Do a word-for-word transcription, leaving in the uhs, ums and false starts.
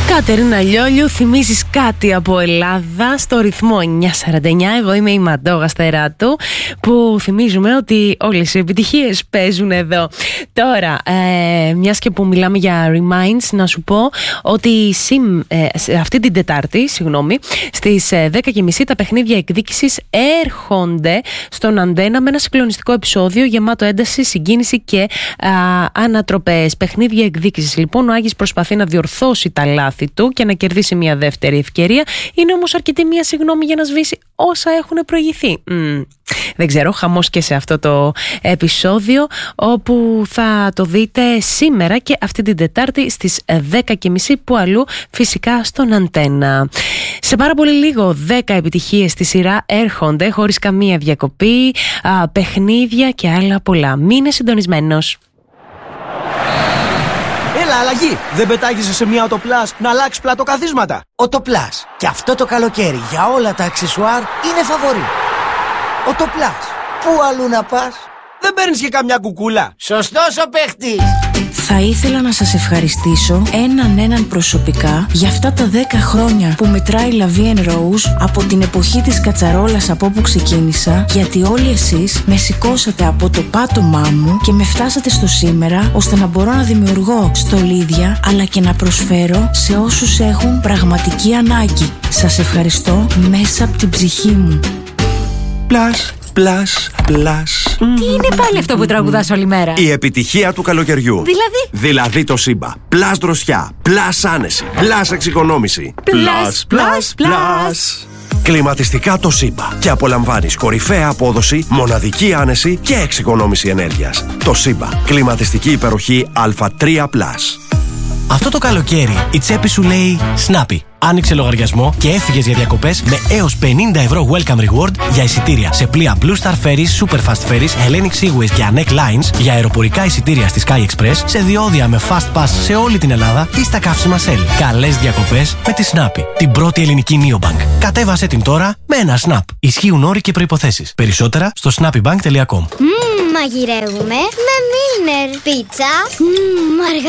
Κατερίνα Λιόλιου, θυμίζεις κάτι από Ελλάδα στο ρυθμό εννιά σαράντα εννιά. Εγώ είμαι η Μαντώ Γαστεράτου, που θυμίζουμε ότι όλες οι επιτυχίες παίζουν εδώ. Τώρα, ε, μιας και που μιλάμε για Reminds, να σου πω ότι συμ, ε, αυτή την Τετάρτη, συγγνώμη, στις ε, δέκα και μισή τα παιχνίδια εκδίκησης έρχονται στον Αντένα με ένα συγκλονιστικό επεισόδιο γεμάτο ένταση, συγκίνηση και α, ανατροπές. Παιχνίδια εκδίκησης, λοιπόν, ο Άγης προσπαθεί να διορθώσει τα λάθη του και να κερδίσει μια δεύτερη ευκαιρία. Είναι όμως αρκετή μια συγγνώμη για να σβήσει όσα έχουν προηγηθεί. Mm. Δεν ξέρω, χαμός και σε αυτό το επεισόδιο, όπου θα το δείτε σήμερα και αυτή την Τετάρτη στις δέκα και μισή, που αλλού φυσικά στον Αντένα. Σε πάρα πολύ λίγο δέκα επιτυχίες στη σειρά έρχονται χωρίς καμία διακοπή, α, παιχνίδια και άλλα πολλά. Μείνε συντονισμένος. Έλα, αλλαγή! Δεν πετάγεσαι σε μια Οτοπλάς να αλλάξει πλατοκαθίσματα? Οτοπλάς. Και αυτό το καλοκαίρι για όλα τα αξεσουάρ είναι φαβορί. Οτοπλάς. Πού αλλού να πας? Δεν παίρνεις και καμιά κουκούλα? Σωστός ο παίχτης. Θα ήθελα να σας ευχαριστήσω έναν έναν προσωπικά για αυτά τα δέκα χρόνια που μετράει La Vie en Rose, από την εποχή της κατσαρόλας από όπου ξεκίνησα, γιατί όλοι εσείς με σηκώσατε από το πάτωμά μου και με φτάσατε στο σήμερα, ώστε να μπορώ να δημιουργώ στολίδια αλλά και να προσφέρω σε όσους έχουν πραγματική ανάγκη. Σας ευχαριστώ μέσα από την ψυχή μου. Πλάς, πλάς, πλάς. Τι είναι πάλι αυτό που τραγουδάς όλη μέρα? Η επιτυχία του καλοκαιριού. Δηλαδή? Δηλαδή το Σύμπα. Πλάς δροσιά, πλάς άνεση, πλάς εξοικονόμηση. Πλάς, πλάς, πλάς. Κλιματιστικά το Σύμπα. Και απολαμβάνεις κορυφαία απόδοση, μοναδική άνεση και εξοικονόμηση ενέργειας. Το Σύμπα. Κλιματιστική υπεροχή Α τρία πλας. Αυτό το καλοκαίρι η τσέπη σου λέει Snappy. Άνοιξε λογαριασμό και έφυγες για διακοπές με έως πενήντα ευρώ welcome reward για εισιτήρια σε πλοία Blue Star Ferries, Superfast Ferries, Hellenic Seaways και Anek Lines, για αεροπορικά εισιτήρια στη Sky Express, σε διόδια με Fast Pass σε όλη την Ελλάδα ή στα καύσιμα Shell. Καλές διακοπές με τη Snappy, την πρώτη ελληνική neobank. Κατέβασέ την τώρα με ένα Snap. Ισχύουν όροι και προϋποθέσεις. Περισσότερα στο snappybank τελεία com. Μμμ, μαγειρεύουμε με Milner. Πίτσα, μμμ,